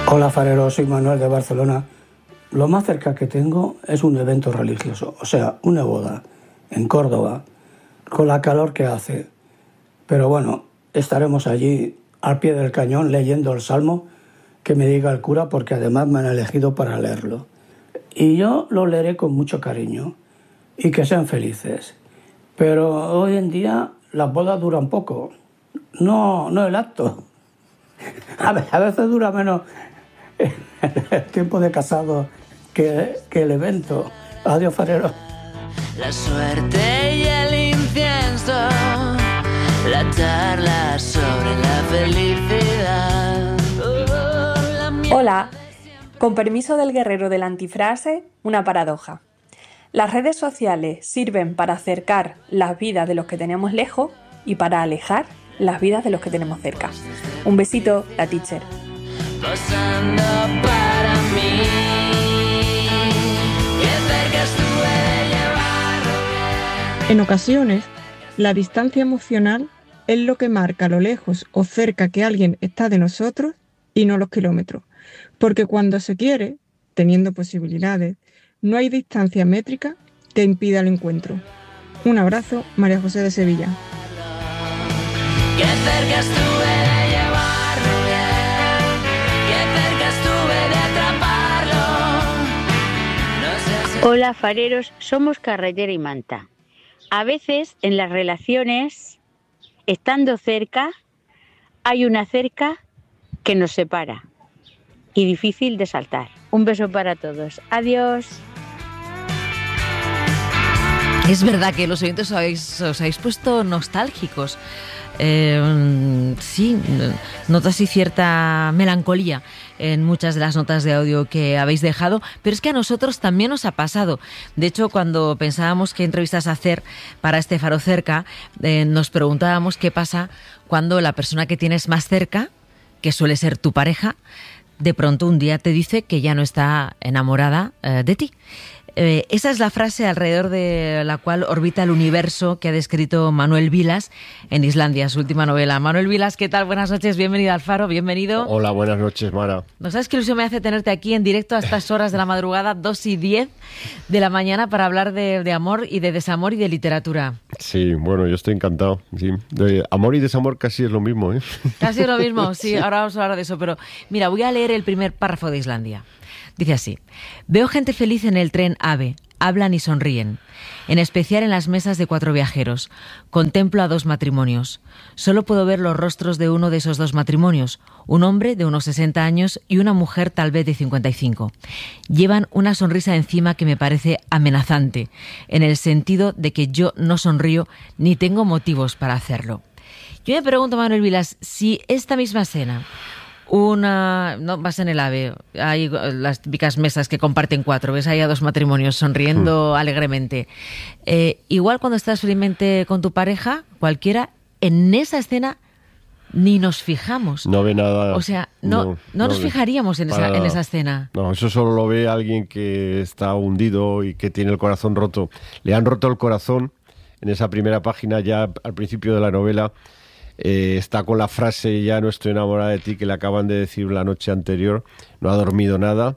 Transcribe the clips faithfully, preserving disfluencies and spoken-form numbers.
Hola Farero, soy Manuel de Barcelona. Lo más cerca que tengo es un evento religioso, o sea, una boda en Córdoba, con la calor que hace. Pero bueno, estaremos allí al pie del cañón leyendo el salmo que me diga el cura, porque además me han elegido para leerlo. Y yo lo leeré con mucho cariño y que sean felices. Pero hoy en día las bodas duran poco, no, no el acto. A veces dura menos el tiempo de casado que, que el evento. Adiós, Farero. La suerte y el incienso, la charla sobre la felicidad. Oh, la mierda. Hola, con permiso del guerrero de la antifrase, una paradoja. Las redes sociales sirven para acercar las vidas de los que tenemos lejos y para alejar las vidas de los que tenemos cerca. Un besito, la teacher. Posando para mí, qué cerca estuve de llevarlo bien. En ocasiones, la distancia emocional es lo que marca lo lejos o cerca que alguien está de nosotros y no los kilómetros. Porque cuando se quiere, teniendo posibilidades, no hay distancia métrica que impida el encuentro. Un abrazo, María José de Sevilla. Qué cerca estuve de llevarlo bien, qué cerca estuve de atraparlo. No sé si... Hola fareros, somos Carretera y Manta. A veces en las relaciones, estando cerca, hay una cerca que nos separa y difícil de saltar. Un beso para todos. Adiós. Es verdad que los oyentes os habéis, os habéis puesto nostálgicos. Eh, sí, notas y cierta melancolía en muchas de las notas de audio que habéis dejado, pero es que a nosotros también nos ha pasado. De hecho, cuando pensábamos qué entrevistas hacer para este Faro Cerca, eh, nos preguntábamos qué pasa cuando la persona que tienes más cerca, que suele ser tu pareja, de pronto un día te dice que ya no está enamorada eh, de ti. Eh, esa es la frase alrededor de la cual orbita el universo que ha descrito Manuel Vilas en Islandia, su última novela. Manuel Vilas, ¿qué tal? Buenas noches, bienvenido al Faro, bienvenido. Hola, buenas noches, Mara. ¿No sabes qué ilusión me hace tenerte aquí en directo a estas horas de la madrugada, dos y diez de la mañana, para hablar de, de amor y de desamor y de literatura? Sí, bueno, yo estoy encantado. Sí. De amor y desamor casi es lo mismo, ¿eh? Casi es lo mismo, sí, sí, ahora vamos a hablar de eso. Pero mira, voy a leer el primer párrafo de Islandia. Dice así: veo gente feliz en el tren AVE, hablan y sonríen, en especial en las mesas de cuatro viajeros. Contemplo a dos matrimonios. Solo puedo ver los rostros de uno de esos dos matrimonios, un hombre de unos sesenta años y una mujer tal vez de cincuenta y cinco. Llevan una sonrisa encima que me parece amenazante, en el sentido de que yo no sonrío ni tengo motivos para hacerlo. Yo me pregunto, Manuel Vilas, si esta misma escena... Una, no, vas en el AVE, hay las típicas mesas que comparten cuatro, ves ahí a dos matrimonios sonriendo mm. alegremente. Eh, igual cuando estás felizmente con tu pareja, cualquiera, en esa escena ni nos fijamos. No ve nada. O sea, no, no, no, no nos fijaríamos en esa, en esa escena. No, eso solo lo ve alguien que está hundido y que tiene el corazón roto. Le han roto el corazón en esa primera página, ya al principio de la novela. Eh, está con la frase "ya no estoy enamorada de ti", que le acaban de decir la noche anterior, no ha dormido nada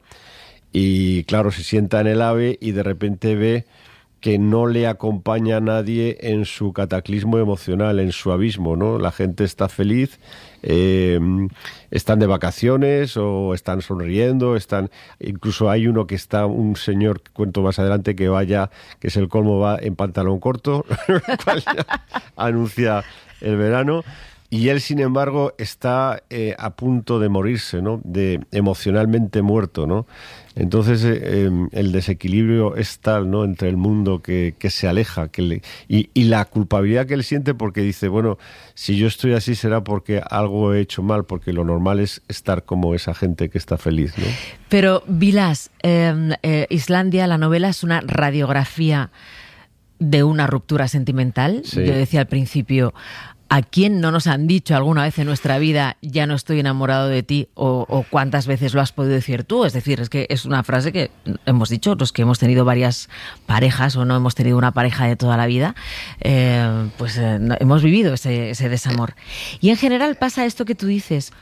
y claro, se sienta en el AVE y de repente ve que no le acompaña a nadie en su cataclismo emocional, en su abismo, ¿no? La gente está feliz, eh, están de vacaciones o están sonriendo, están, incluso hay uno que está, un señor que cuento más adelante, que vaya, que es el colmo, va en pantalón corto, lo cual ya anuncia el verano, y él, sin embargo, está eh, a punto de morirse, ¿no? De emocionalmente muerto, ¿no? Entonces eh, el desequilibrio es tal, ¿no? Entre el mundo que, que se aleja, que le, y, y la culpabilidad que él siente, porque dice, bueno, si yo estoy así será porque algo he hecho mal, porque lo normal es estar como esa gente que está feliz, ¿no? Pero Vilas, eh, eh, Islandia, la novela es una radiografía de una ruptura sentimental. Sí. Yo decía al principio, ¿a quién no nos han dicho alguna vez en nuestra vida "ya no estoy enamorado de ti"? O, o ¿cuántas veces lo has podido decir tú? Es decir, es que es una frase que hemos dicho los que hemos tenido varias parejas o no hemos tenido una pareja de toda la vida, eh, pues eh, hemos vivido ese, ese desamor. Y en general pasa esto que tú dices,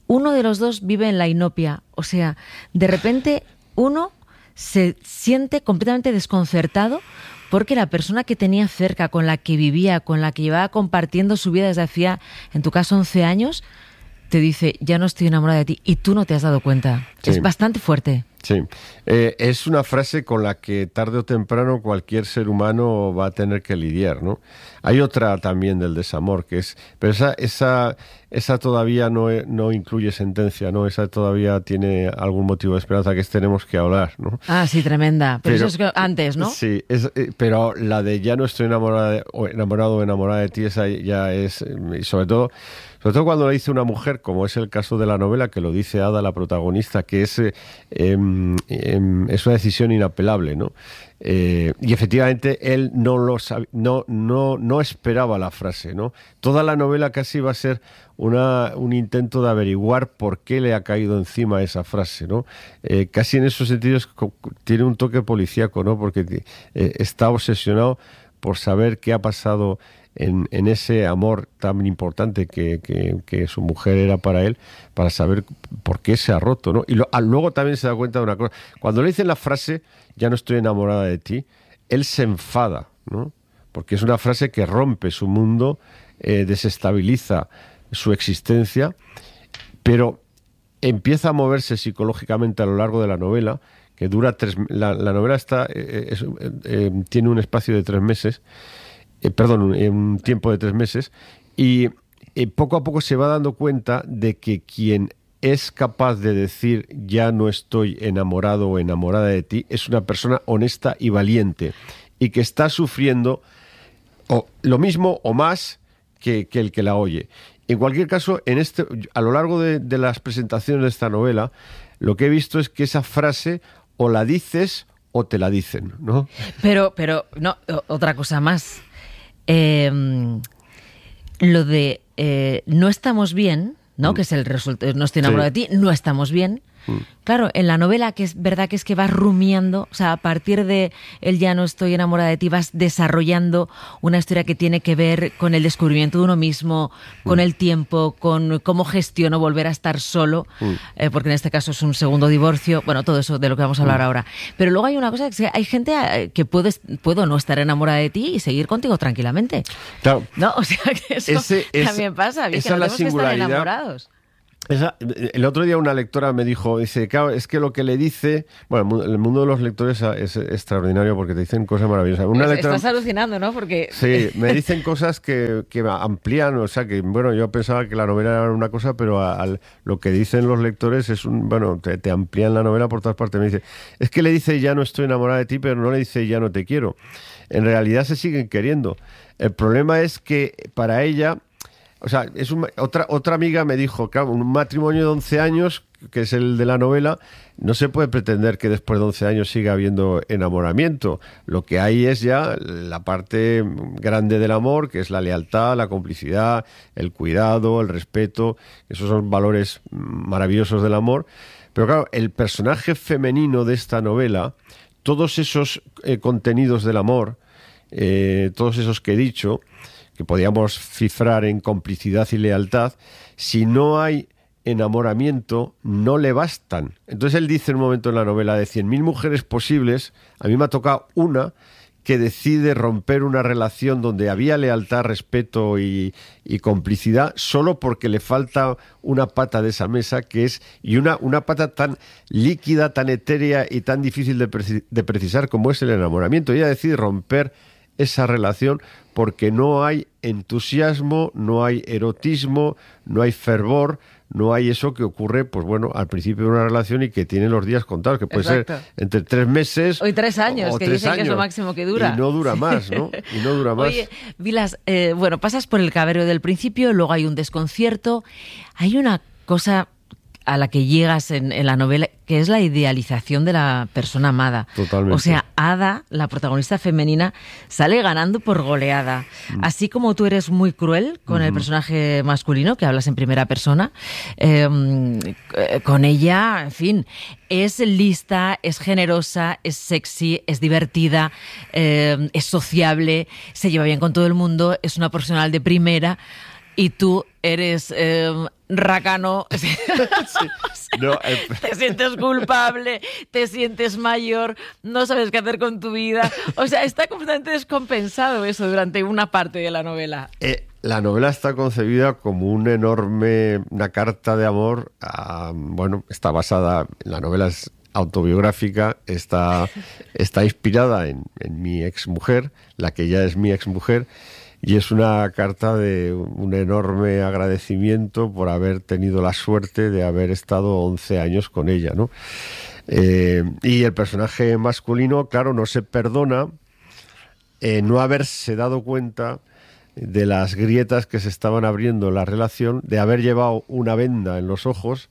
uno de los dos vive en la inopia. O sea, de repente uno se siente completamente desconcertado porque la persona que tenía cerca, con la que vivía, con la que llevaba compartiendo su vida desde hacía, en tu caso, once años, te dice, ya no estoy enamorada de ti, y tú no te has dado cuenta. Sí. Es bastante fuerte. Sí, eh, es una frase con la que tarde o temprano cualquier ser humano va a tener que lidiar, ¿no? Hay otra también del desamor, que es, pero esa, esa, esa todavía no, no incluye sentencia, ¿no? Esa todavía tiene algún motivo de esperanza, que es tenemos que hablar, ¿no? Ah, sí, tremenda. Pero, Pero- eso es antes, ¿no? Sí, es, eh, pero la de ya no estoy enamorada de- o enamorado o enamorada de ti, esa ya es, eh, y sobre todo, sobre todo cuando lo dice una mujer, como es el caso de la novela, que lo dice Ada, la protagonista, que es, eh, em, em, es una decisión inapelable, ¿no? Eh, y efectivamente él no lo sab- no, no, no esperaba la frase, ¿no? Toda la novela casi va a ser una, un intento de averiguar por qué le ha caído encima esa frase, ¿no? Eh, casi en esos sentidos co- tiene un toque policíaco, ¿no? Porque eh, está obsesionado por saber qué ha pasado en, en ese amor tan importante que, que, que su mujer era para él, para saber por qué se ha roto, ¿no? Y lo- ah, luego también se da cuenta de una cosa. Cuando le dicen la frase, ya no estoy enamorada de ti, él se enfada, ¿no? Porque es una frase que rompe su mundo, eh, desestabiliza su existencia, pero empieza a moverse psicológicamente a lo largo de la novela, que dura tres... La, la novela está eh, es- eh, eh, tiene un espacio de tres meses, eh, perdón, un, eh, un tiempo de tres meses, y eh, poco a poco se va dando cuenta de que quien es capaz de decir ya no estoy enamorado o enamorada de ti es una persona honesta y valiente, y que está sufriendo o lo mismo o más que, que el que la oye. En cualquier caso, en este, a lo largo de, de las presentaciones de esta novela, lo que he visto es que esa frase o la dices o te la dicen, ¿no? Pero, pero, no, o- otra cosa más. Eh, lo de eh, no estamos bien, ¿no? Mm. Que es el resultado, no estoy enamorado Sí. de ti, no estamos bien. Mm. Claro, en la novela, que es verdad que es que vas rumiando, o sea, a partir de el ya no estoy enamorada de ti, vas desarrollando una historia que tiene que ver con el descubrimiento de uno mismo, con Mm. el tiempo, con cómo gestiono volver a estar solo, Mm. eh, porque en este caso es un segundo divorcio, bueno, todo eso de lo que vamos a hablar Mm. ahora. Pero luego hay una cosa, que es que hay gente eh, que puedes, puedo no estar enamorada de ti y seguir contigo tranquilamente, Claro, ¿no? O sea, que eso Ese es- también pasa, bien, esa que es no la tenemos que estar singularidad. enamorados. esa- el otro día una lectora me dijo, dice, claro, es que lo que le dice, bueno, el mu- el mundo de los lectores es extraordinario porque te dicen cosas maravillosas. Una Es- lectora, Estás alucinando, ¿no? Porque sí, me dicen cosas que, que amplían, o sea, que, bueno, yo pensaba que la novela era una cosa, pero a- al- lo que dicen los lectores es un, bueno, te, te amplían la novela por todas partes. Me dice, es que le dice ya no estoy enamorada de ti, pero no le dice ya no te quiero. En realidad se siguen queriendo. El problema es que para ella, o sea, es un- otra, otra amiga me dijo, claro, un matrimonio de once años, que es el de la novela, no se puede pretender que después de once años siga habiendo enamoramiento. Lo que hay es ya la parte grande del amor, que es la lealtad, la complicidad, el cuidado, el respeto. Esos son valores maravillosos del amor. Pero claro, el personaje femenino de esta novela, todos esos eh, contenidos del amor, eh, todos esos que he dicho, que podíamos cifrar en complicidad y lealtad, si no hay enamoramiento, no le bastan. Entonces él dice en un momento en la novela, de cien mil mujeres posibles, a mí me ha tocado una que decide romper una relación donde había lealtad, respeto y, y complicidad, solo porque le falta una pata de esa mesa, que es, y una, una pata tan líquida, tan etérea y tan difícil de, preci- de precisar como es el enamoramiento. Ella decide romper esa relación porque no hay entusiasmo, no hay erotismo, no hay fervor, no hay eso que ocurre, pues bueno, al principio de una relación y que tiene los días contados, que puede Exacto. ser entre tres meses Hoy tres años, o que tres dicen que es lo años. máximo que dura. Y no dura más, ¿no? Y no dura más. Oye, Vilas, eh, bueno, pasas por el cabreo del principio, luego hay un desconcierto. Hay una cosa a la que llegas en, en la novela, que es la idealización de la persona amada. Totalmente. O sea, Ada, la protagonista femenina, sale ganando por goleada. Mm. Así como tú eres muy cruel con el personaje masculino, que hablas en primera persona, eh, eh, con ella, en fin, es lista, es generosa, es sexy, es divertida, eh, es sociable, se lleva bien con todo el mundo, es una profesional de primera. y tú eres eh, racano. Sí. No, eh, Te sientes culpable, te sientes mayor, no sabes qué hacer con tu vida. O sea, está completamente descompensado eso durante una parte de la novela. eh, la novela está concebida como un enorme, una carta de amor. A, bueno, está basada, la novela es autobiográfica, está, está inspirada en, en mi exmujer, la que ya es mi exmujer, y es una carta de un enorme agradecimiento por haber tenido la suerte de haber estado once años con ella, ¿no? Eh, y el personaje masculino, claro, no se perdona eh, no haberse dado cuenta de las grietas que se estaban abriendo en la relación, de haber llevado una venda en los ojos.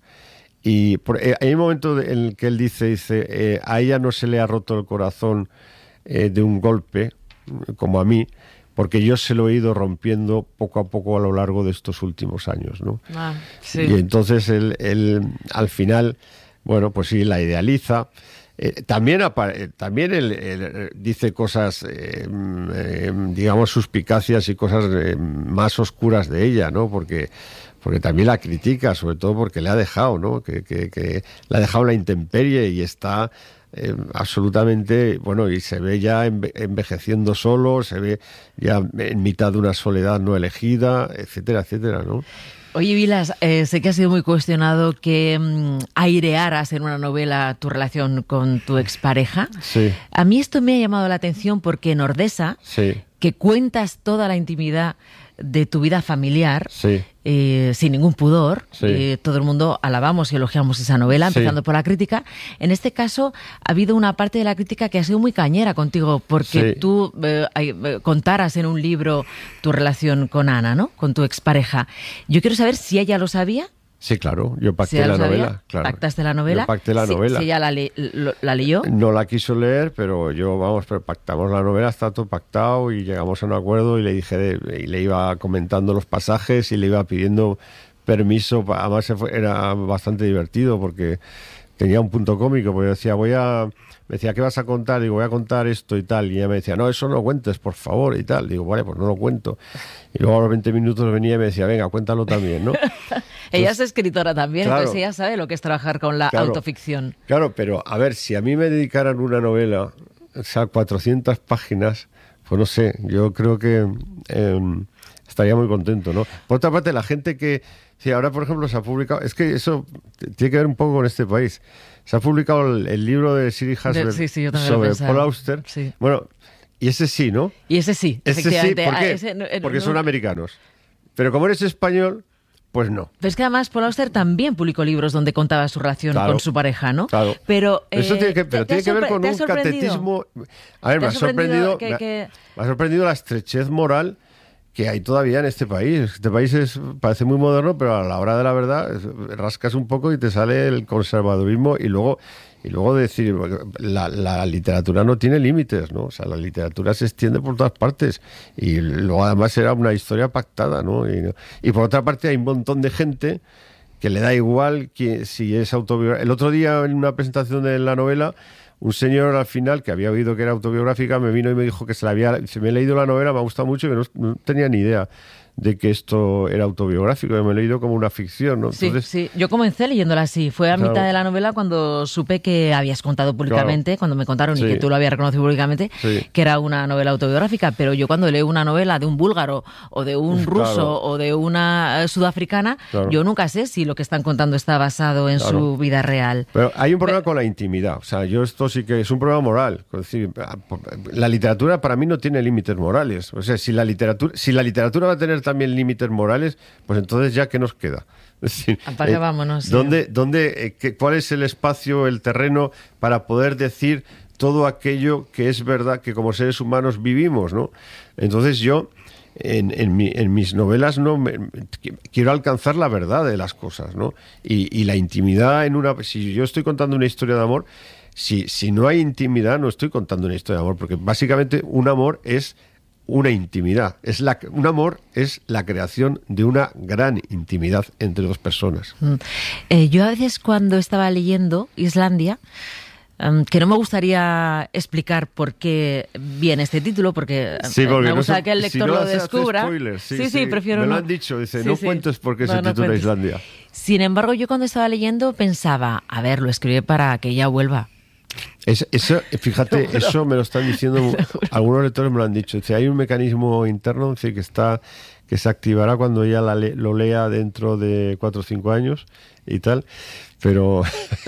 Y por, eh, hay un momento en el que él dice, dice eh, a ella no se le ha roto el corazón eh, de un golpe, como a mí, porque yo se lo he ido rompiendo poco a poco a lo largo de estos últimos años, ¿no? Ah, sí. Y entonces él, él, al final, bueno, pues sí, la idealiza. Eh, también apa- eh, también él, él dice cosas, eh, eh, digamos, suspicacias y cosas eh, más oscuras de ella, ¿no? Porque porque también la critica, sobre todo porque le ha dejado, ¿no? Que, que, que le ha dejado en la intemperie y está eh, absolutamente, bueno, y se ve ya enve- envejeciendo solo, se ve ya en mitad de una soledad no elegida, etcétera, etcétera, ¿no? Oye, Vilas, eh, sé que ha sido muy cuestionado que mm, airearas en una novela tu relación con tu expareja. Sí, A mí esto me ha llamado la atención porque en Ordesa, sí, que cuentas toda la intimidad de tu vida familiar, sí. eh, sin ningún pudor, Sí. eh, todo el mundo alabamos y elogiamos esa novela, Sí. empezando por la crítica. En este caso, ha habido una parte de la crítica que ha sido muy cañera contigo, porque Sí. tú eh, ay, eh, contaras en un libro tu relación con Ana, ¿no? Con tu expareja. Yo quiero saber si ella lo sabía. Sí, claro, yo Si pacté ella la lo sabía. novela. Claro. ¿Pactaste la novela? Yo pacté la Si- novela. Si ella la, le- lo- la leyó. No la quiso leer, pero yo, vamos, pero pactamos la novela, está todo pactado y llegamos a un acuerdo y le dije, de- y le iba comentando los pasajes y le iba pidiendo permiso. pa- Además se fue- era bastante divertido porque tenía un punto cómico, porque decía, voy a... Me decía, ¿qué vas a contar? Digo, voy a contar esto y tal. Y ella me decía, no, eso no lo cuentes, por favor, y tal. Digo, vale, pues no lo cuento. Y luego a los veinte minutos venía y me decía, venga, cuéntalo también, ¿no? Ella es escritora también, claro. entonces ella sabe lo que es trabajar con la Claro. autoficción. Claro, pero a ver, si a mí me dedicaran una novela, o sea, cuatrocientas páginas, pues no sé, yo creo que eh, estaría muy contento, ¿no? Por otra parte, la gente que... Sí, ahora, por ejemplo, se ha publicado... Es que eso t- tiene que ver un poco con este país. Se ha publicado el, el libro de Siri Hasberg sí, sí, yo también lo sobre pensaba. Paul Auster. Sí. Bueno, y ese sí, ¿no? Y ese sí, Ese sí, efectivamente. ¿por Ah, qué? ese no- eh, Porque no- son americanos. Pero como eres español, pues no. Pero es que además Paul Auster también publicó libros donde contaba su relación Claro. con su pareja, ¿no? Claro. Pero, Eso eh, tiene que, pero ¿te- te tiene ha que ver sorpre- con te ha un sorprendido? catetismo. A ver, ¿Te me ha ha sorprendido, sorprendido que- me ha- que- me ha sorprendido la estrechez moral que hay todavía en este país. Este país es, parece muy moderno, pero a la hora de la verdad es- rascas un poco y te sale el conservadurismo y luego y luego decir la, la literatura no tiene límites, ¿no? O sea, la literatura se extiende por todas partes y luego además era una historia pactada, ¿no? Y, y por otra parte hay un montón de gente que le da igual que si es autobiográfica. El otro día en una presentación de la novela, un señor al final que había oído que era autobiográfica me vino y me dijo que se la había, se me he leído la novela, me ha gustado mucho y que no, no tenía ni idea de que esto era autobiográfico, que me he leído como una ficción, ¿no? Sí, Entonces, sí. Yo comencé leyéndola así. Fue a Claro. mitad de la novela cuando supe que habías contado públicamente, cuando me contaron Sí. y que tú lo habías reconocido públicamente, Sí. que era una novela autobiográfica. Pero yo cuando leo una novela de un búlgaro o de un Claro. ruso o de una eh, sudafricana, Claro. yo nunca sé si lo que están contando está basado en Claro. su vida real. pero hay un problema con la intimidad. O sea, yo esto sí que es un problema moral. Es decir, la literatura para mí no tiene límites morales. O sea, si la literatura, si la literatura va a tener también límites morales, pues entonces ya ¿qué nos queda? Es decir, Apaga, vámonos, sí. ¿dónde, dónde, eh, qué- ¿cuál es el espacio, el terreno para poder decir todo aquello que es verdad que como seres humanos vivimos, ¿no? Entonces yo En, en, mi, en mis novelas no me, quiero alcanzar la verdad de las cosas, ¿no? Y, y la intimidad en una... Si yo estoy contando una historia de amor, si, si no hay intimidad, no estoy contando una historia de amor, porque básicamente un amor es una intimidad. Es la, un amor es la creación de una gran intimidad entre dos personas. Mm. Eh, yo a veces cuando estaba leyendo Islandia, Um, que no me gustaría explicar por qué viene este título, porque, Sí, eh, porque me gusta no son- que el si lector no lo hace descubra. spoilers, sí, sí, sí, sí, prefiero me lo no. han dicho, dice, Sí, no sí. cuentes por qué No, se no titula cuentes. Islandia. Sin embargo, yo cuando estaba leyendo pensaba, a ver, lo escribí para que ella vuelva. Es- eso, fíjate, eso me lo están diciendo, algunos lectores me lo han dicho. Dice, hay un mecanismo interno, dice, que está que se activará cuando ella la le- lo lea dentro de cuatro o cinco años y tal, pero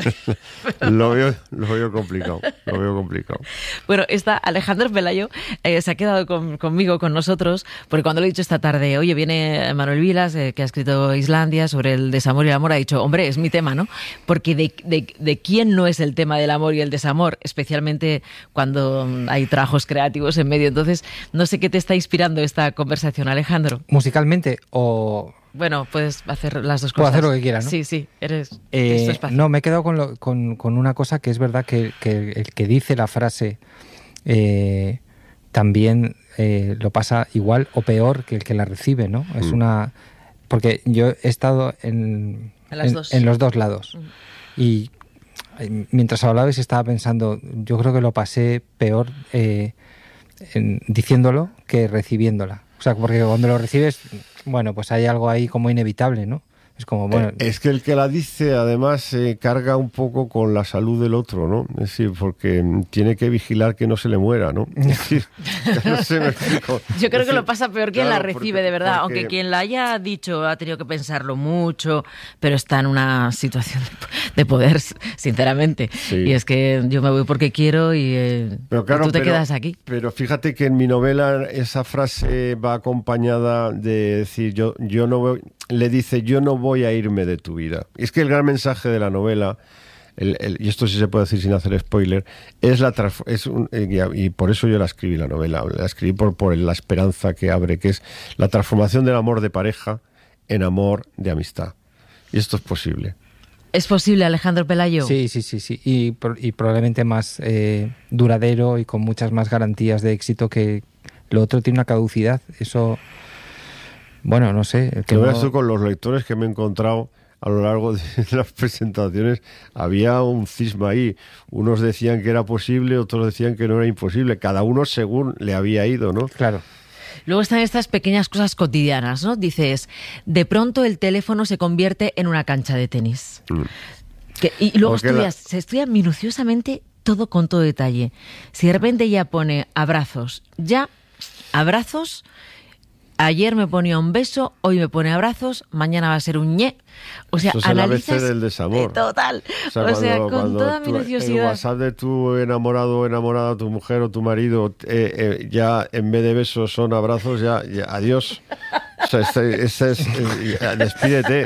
lo veo lo veo complicado, lo veo complicado. Bueno, está Alejandro Pelayo, eh, se ha quedado con- conmigo, con nosotros, porque cuando le he dicho esta tarde, oye, viene Manuel Vilas, eh, que ha escrito Islandia sobre el desamor y el amor, ha dicho, hombre, es mi tema, ¿no? Porque de, de, de quién no es el tema del amor y el desamor, especialmente cuando mm, hay trabajos creativos en medio. Entonces, no sé qué te está inspirando esta conversación, Alejandro. Musicalmente o... Bueno, puedes hacer las dos Puedo cosas. hacer lo que quieras, ¿no? Sí, sí, eres... Eh, es tu espacio. no, me he quedado con, lo- con, con una cosa que es verdad que, que el que dice la frase eh, también eh, lo pasa igual o peor que el que la recibe, ¿no? Es Mm. una... Porque yo he estado en, En las en- dos. en los dos lados. Mm. Y eh, mientras hablabais estaba pensando, yo creo que lo pasé peor eh, en- diciéndolo que recibiéndola. O sea, porque cuando lo recibes, bueno, pues hay algo ahí como inevitable, ¿no? Es como, bueno... Eh, es que el que la dice, además, se carga un poco con la salud del otro, ¿no? Es decir, porque mm, tiene que vigilar que no se le muera, ¿no? Es decir, no sé, me explico. Yo creo Es que lo decir, pasa peor quien la claro, recibe, porque- de verdad. porque- Aunque quien la haya dicho ha tenido que pensarlo mucho, pero está en una situación de, de poder, sinceramente. Sí. Y es que yo me voy porque quiero y, eh, Pero y claro, tú te pero- quedas aquí. Pero fíjate que en mi novela esa frase va acompañada de decir, yo, yo no voy, le dice, yo no voy a irme de tu vida. Y es que el gran mensaje de la novela, el- el- y esto sí se puede decir sin hacer spoiler, es la trans- es un- y, y por eso yo la escribí la novela, la escribí por, por la esperanza que abre, que es la transformación del amor de pareja en amor de amistad. Y esto es posible. ¿Es posible, Alejandro Pelayo? Sí, sí, sí, sí. Y, pro- y probablemente más eh, duradero y con muchas más garantías de éxito que lo otro tiene una caducidad. Eso, bueno, no sé. el que Lo no- veas tú con los lectores que me he encontrado a lo largo de las presentaciones, había un cisma ahí. Unos decían que era posible, otros decían que no era imposible. Cada uno según le había ido, ¿no? Claro. Luego están estas pequeñas cosas cotidianas, ¿no? Dices, de pronto el teléfono se convierte en una cancha de tenis. Mm. Que- y luego Porque la- estudias, se estudia minuciosamente todo con todo detalle. Si de repente ya pone abrazos, ya, abrazos, ayer me ponía un beso, hoy me pone abrazos, mañana va a ser un ñe. O sea, Eso es el A B C analizas del desamor. total. O sea, O sea, cuando- con cuando toda tú- el minuciosidad. WhatsApp de tu enamorado o enamorada, tu mujer o tu marido, eh, eh, ya en vez de besos son abrazos, ya, ya adiós. O sea, este- ese es, eh, ya, despídete.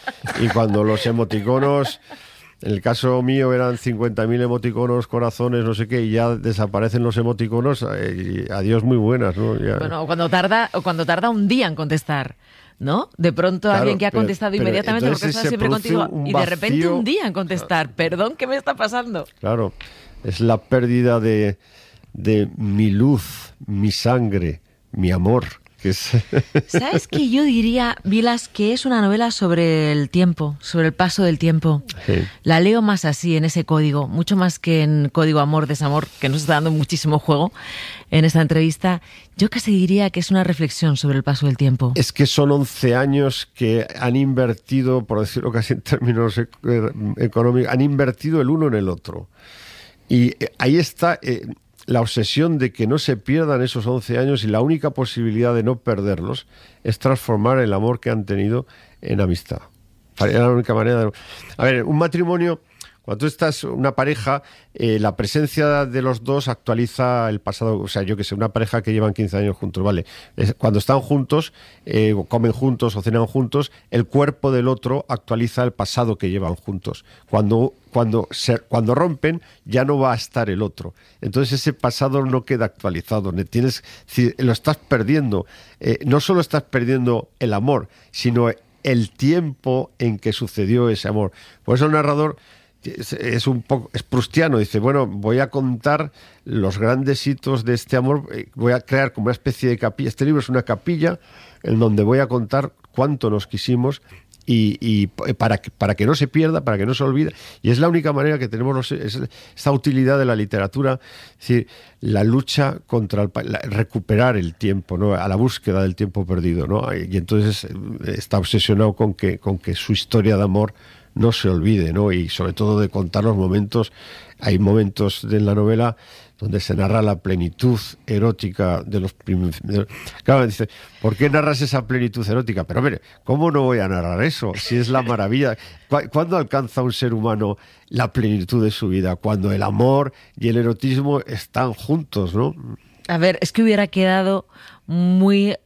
Y cuando los emoticonos, en el caso mío eran cincuenta mil emoticonos, corazones, no sé qué, y ya desaparecen los emoticonos, eh, y adiós muy buenas, ¿no? Ya. Bueno, o cuando tarda, o cuando tarda un día en contestar, ¿no? De pronto Claro, alguien que ha pero- contestado pero inmediatamente porque entonces está se siempre produce contigo un y de repente vacío. un día en contestar. Perdón, ¿qué me está pasando? Claro, es la pérdida de, de mi luz, mi sangre, mi amor. Que es... ¿Sabes que yo diría, Vilas, que es una novela sobre el tiempo, sobre el paso del tiempo? Sí. La leo más así, en ese código, mucho más que en código amor, desamor, que nos está dando muchísimo juego en esta entrevista. Yo casi diría que es una reflexión sobre el paso del tiempo. Es que son once años que han invertido, por decirlo casi en términos ec- eh, económicos, han invertido el uno en el otro. Y eh, ahí está eh, la obsesión de que no se pierdan esos once años, y la única posibilidad de no perderlos es transformar el amor que han tenido en amistad. Era la única manera de... A ver, un matrimonio, cuando tú estás, una pareja, eh, la presencia de los dos actualiza el pasado. O sea, yo que sé, una pareja que llevan quince años juntos, ¿vale? Es- cuando están juntos, eh, o comen juntos o cenan juntos, el cuerpo del otro actualiza el pasado que llevan juntos. Cuando, cuando, se, cuando rompen, ya no va a estar el otro. Entonces ese pasado no queda actualizado. Ne- Tienes, si- lo estás perdiendo. Eh, no solo estás perdiendo el amor, sino el tiempo en que sucedió ese amor. Por eso el narrador es, es un poco es prustiano, dice, bueno, voy a contar los grandes hitos de este amor, eh, voy a crear como una especie de capilla. Este libro es una capilla en donde voy a contar cuánto nos quisimos y, y para, que, para que no se pierda, para que no se olvide. Y es la única manera que tenemos los, es esta utilidad de la literatura, es decir, la lucha contra el, la, recuperar el tiempo, ¿no? A la búsqueda del tiempo perdido, ¿no? Y entonces está obsesionado con que, con que su historia de amor no se olvide, ¿no? Y sobre todo de contar los momentos. Hay momentos de la novela donde se narra la plenitud erótica de los primeros... Claro, dice, ¿por qué narras esa plenitud erótica? Pero hombre, ¿cómo no voy a narrar eso? Si es la maravilla. ¿Cuándo alcanza un ser humano la plenitud de su vida? Cuando el amor y el erotismo están juntos, ¿no? A ver, es que hubiera quedado muy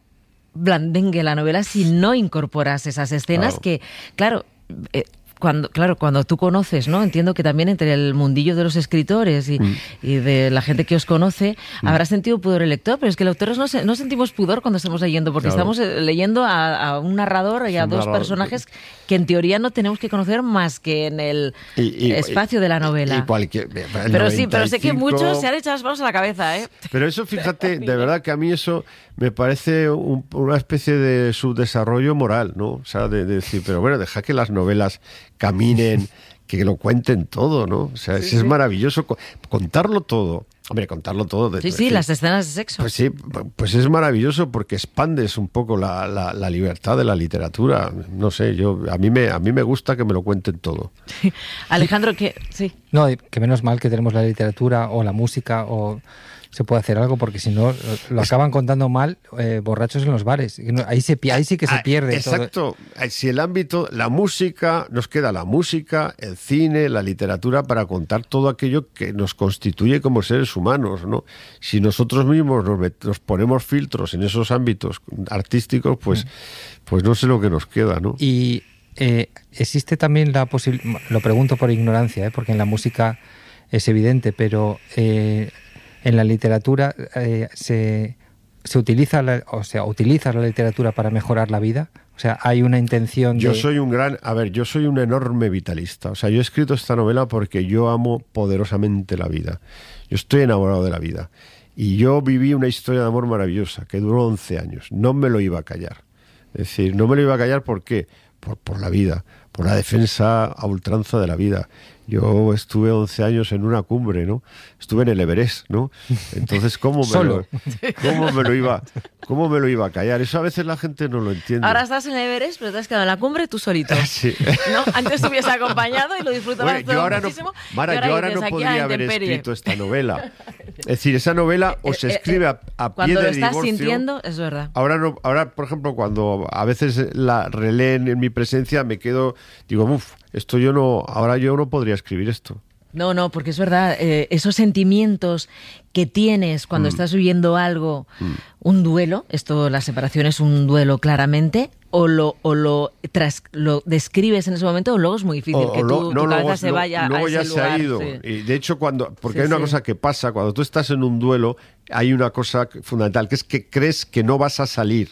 blandengue la novela si no incorporas esas escenas Claro. que, claro... Eh, Cuando, claro, cuando tú conoces, ¿no? Entiendo que también entre el mundillo de los escritores y, mm. y de la gente que os conoce, mm. habrá sentido pudor el lector, pero es que los lectores no, se, no sentimos pudor cuando estamos leyendo, porque claro. estamos leyendo a, a un narrador y a un dos narrador. personajes que en teoría no tenemos que conocer más que en el y, y, espacio y, de la novela. Y cualquier, pero noventa y cinco... sí, pero sé que muchos se han echado las manos a la cabeza, ¿eh? Pero eso, fíjate, de verdad que a mí eso me parece un, una especie de subdesarrollo moral, ¿no? O sea, de, de decir, pero bueno, deja que las novelas caminen, que lo cuenten todo, ¿no? O sea, sí, es sí. maravilloso contarlo todo. Hombre, contarlo todo. De, sí, sí, decir, las escenas de sexo. Pues sí, pues es maravilloso porque expandes un poco la, la, la libertad de la literatura. No sé, yo a mí me a mí me gusta que me lo cuenten todo. Alejandro, que sí. No, que menos mal que tenemos la literatura o la música o se puede hacer algo, porque si no lo acaban contando mal eh, borrachos en los bares. Ahí, se, ahí sí que se pierde. Ah, exacto. Todo. Si el ámbito, la música, nos queda la música, el cine, la literatura para contar todo aquello que nos constituye como seres humanos, ¿no? Si nosotros mismos nos, nos ponemos filtros en esos ámbitos artísticos, pues, mm. pues no sé lo que nos queda, ¿no? Y eh, existe también la posibilidad, lo pregunto por ignorancia, ¿eh? Porque en la música es evidente, pero... Eh, en la literatura eh, se, se utiliza, la, o sea, utilizas la literatura para mejorar la vida. O sea, hay una intención de... Yo soy un gran... A ver, yo soy un enorme vitalista. O sea, yo he escrito esta novela porque yo amo poderosamente la vida. Yo estoy enamorado de la vida. Y yo viví una historia de amor maravillosa que duró once años. No me lo iba a callar. Es decir, no me lo iba a callar ¿por qué? Por, por la vida, por la defensa a ultranza de la vida. Yo estuve once años en una cumbre, ¿no? Estuve en el Everest, ¿no? Entonces, ¿cómo me, lo, ¿cómo me lo iba, cómo me lo iba a callar? Eso a veces la gente no lo entiende. Ahora estás en el Everest, pero te has quedado en la cumbre tú solito. Sí. ¿No? Antes te hubieses acompañado y lo disfrutabas bueno, todo yo ahora muchísimo. No, Mara, ahora yo ahora dices, no podría haber intemperie. escrito esta novela. Es decir, esa novela o se escribe a, a pie de Cuando lo estás divorcio. sintiendo, es verdad. Ahora, no, ahora, por ejemplo, cuando a veces la releen en mi presencia, me quedo, digo, uff, esto yo no, ahora yo no podría escribir esto. No, no, porque es verdad, eh, esos sentimientos que tienes cuando mm. estás viviendo algo, mm. un duelo, esto, la separación es un duelo claramente, o lo o lo, tras, lo describes en ese momento, o luego es muy difícil o, que o tu, lo, tu no, cabeza luego, se vaya luego a ya ese se lugar. ha ido. Sí. Y de hecho, cuando porque sí, hay una sí. cosa que pasa, cuando tú estás en un duelo, hay una cosa fundamental, que es que crees que no vas a salir.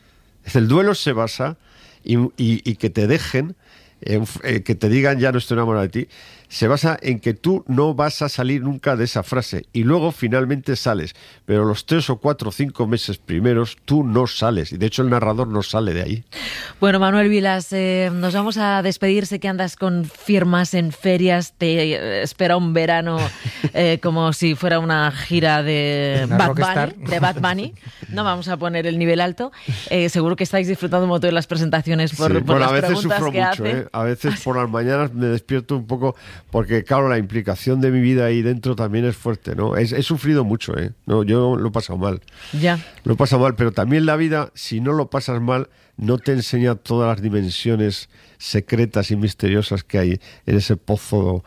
El duelo se basa, y, y, y que te dejen, eh, eh, que te digan ya no estoy enamorado de ti, se basa en que tú no vas a salir nunca de esa frase y luego finalmente sales, pero los tres o cuatro o cinco meses primeros tú no sales y de hecho el narrador no sale de ahí. Bueno, Manuel Vilas, eh, nos vamos a despedir, sé que andas con firmas en ferias, te eh, espera un verano eh, como si fuera una gira de una Bad Bunny, de Bad Bunny. No vamos a poner el nivel alto, eh, seguro que estáis disfrutando un montón de las presentaciones por, sí, por bueno, las a veces preguntas sufro que mucho, hacen. ¿eh? A veces por las mañanas me despierto un poco porque claro, la implicación de mi vida ahí dentro también es fuerte, ¿no? Es, he sufrido mucho, ¿eh? No, yo lo he pasado mal. Ya. Lo he pasado mal, pero también la vida, si no lo pasas mal, no te enseña todas las dimensiones secretas y misteriosas que hay en ese pozo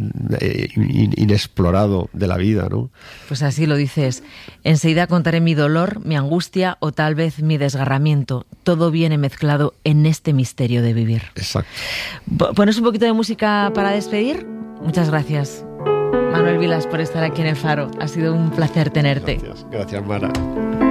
eh, in, inexplorado de la vida, ¿no? Pues así lo dices. Enseguida contaré mi dolor, mi angustia o tal vez mi desgarramiento. Todo viene mezclado en este misterio de vivir. Exacto. ¿Pones un poquito de música para despedir? Muchas gracias, Manuel Vilas, por estar aquí en El Faro. Ha sido un placer tenerte. Gracias, gracias, Mara.